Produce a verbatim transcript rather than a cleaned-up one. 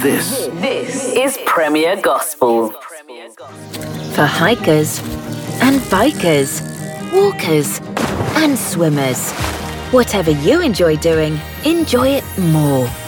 This, this is Premier Gospel. For hikers and bikers, walkers and swimmers. Whatever you enjoy doing, enjoy it more.